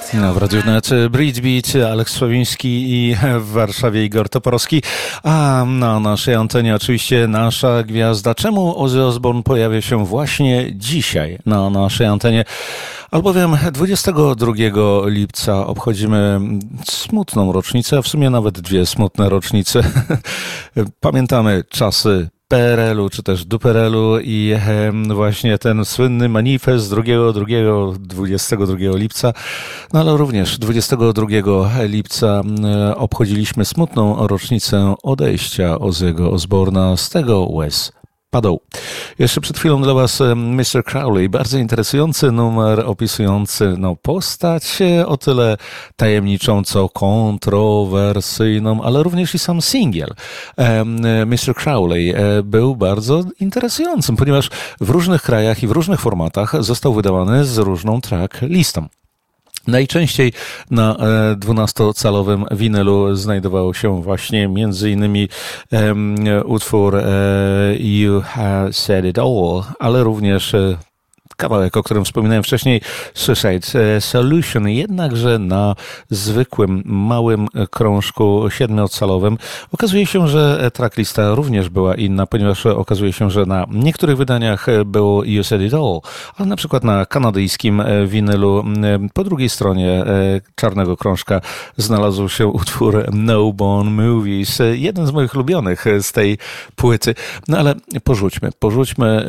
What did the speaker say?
No, w Radiu Wnet Bridge Beat, Aleks Sławiński i w Warszawie Igor Toporowski. A na naszej antenie oczywiście nasza gwiazda. Czemu Ozzy Osbourne pojawia się właśnie dzisiaj na naszej antenie? Albowiem 22 lipca obchodzimy smutną rocznicę, a w sumie nawet dwie smutne rocznice. Pamiętamy czasy PRL-u, czy też duperelu i właśnie ten słynny manifest 22 lipca, no ale również 22 lipca obchodziliśmy smutną rocznicę odejścia Ozzy'ego Osbourna z tego łez padał. Jeszcze przed chwilą dla Was Mr. Crowley, bardzo interesujący numer opisujący postać o tyle tajemniczą, co kontrowersyjną, ale również i sam singiel Mr. Crowley był bardzo interesującym, ponieważ w różnych krajach i w różnych formatach został wydawany z różną track listą. Najczęściej na 12-calowym winylu znajdowało się właśnie między innymi utwór You Have Said It All, ale również kawałek, o którym wspominałem wcześniej, Suicide Solution, jednakże na zwykłym, małym krążku 7-calowym. Okazuje się, że tracklista również była inna, ponieważ okazuje się, że na niektórych wydaniach było You Said It All, ale na przykład na kanadyjskim winylu po drugiej stronie czarnego krążka znalazł się utwór No Bone Movies, jeden z moich ulubionych z tej płyty. No ale porzućmy